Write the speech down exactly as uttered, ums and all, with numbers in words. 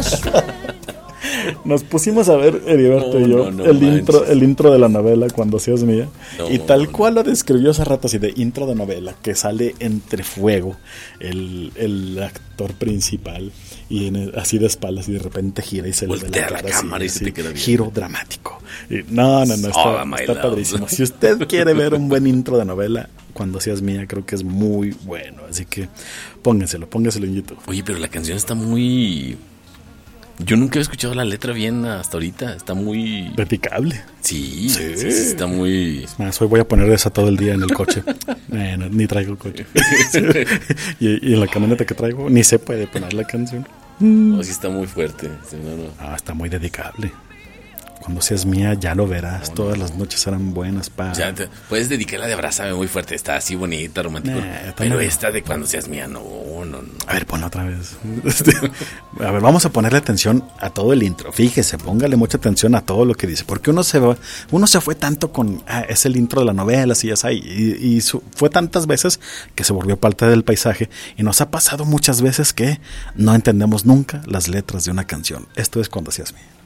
más. Nos pusimos a ver, Heriberto no, y yo, no, no el, manches. intro, el intro de la novela Cuando seas mía. No, y tal no, cual lo describió hace rato, así de intro de novela, que sale entre fuego el, el actor principal y en el, así de espaldas y de repente gira y se le ve Voltea la la cara cámara así, y se así, te queda bien. giro dramático. Y no, no, no, está, Oh, my está love. padrísimo. Si usted quiere ver un buen intro de novela, Cuando seas mía, creo que es muy bueno. Así que pónganselo, póngaselo en YouTube. Oye, pero la canción está muy... Yo nunca he escuchado la letra bien hasta ahorita. Está muy... Platicable. Sí, sí, sí, sí, está muy... Más, hoy voy a poner esa todo el día en el coche. eh, no, ni traigo coche. y, y en la camioneta que traigo ni se puede poner la canción. No, sí está muy fuerte. Sí, no, no. Ah, está muy dedicable. Cuando seas mía ya lo verás. No, Todas no. las noches serán buenas para... O sea, te puedes dedicarla de Abrázame muy fuerte. Está así bonita, romántico. Nah, pero no. esta de Cuando seas mía, no, no, no. A ver, ponla otra vez. A ver, vamos a ponerle atención a todo el intro. Fíjese, póngale mucha atención a todo lo que dice. Porque uno se va, uno se fue tanto con... Ah, es el intro de la novela, así ya sabes. Y, y su, fue tantas veces que se volvió parte del paisaje. Y nos ha pasado muchas veces que no entendemos nunca las letras de una canción. Esto es Cuando seas mía.